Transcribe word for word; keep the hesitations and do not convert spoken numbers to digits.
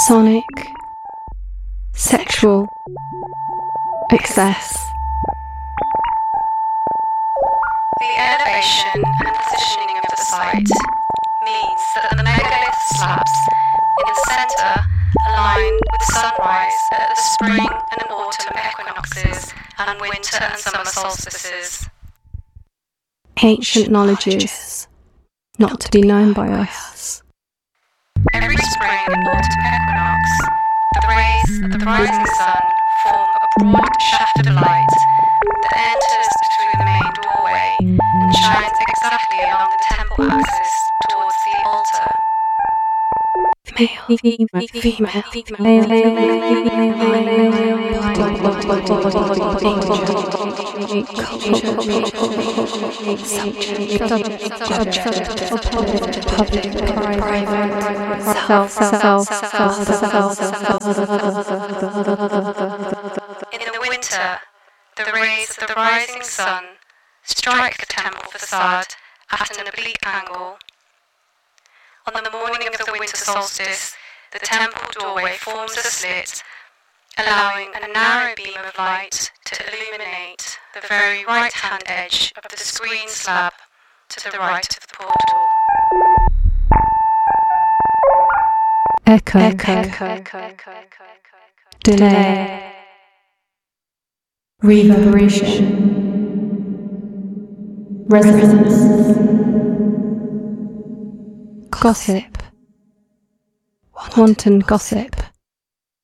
sonic, sexual, excess. The elevation and positioning of the site means that the megalith slabs in the centre align with sunrise at the spring and autumn equinoxes and winter and summer solstices. Ancient knowledges, not to be known by us. Every spring and autumn equinox, the rays of the rising sun form a broad shaft of light that enters through the main doorway and shines exactly along the temple axis towards the altar. Male, female, female, female, In the winter, the rays of the rising sun strike the temple facade at an oblique angle. On the morning of the winter solstice, the temple doorway forms a slit, allowing a narrow beam of light to illuminate the very right-hand edge of the screen slab to the right of the portal. echo, echo, delay, reverberation, resonance, gossip, wanton gossip,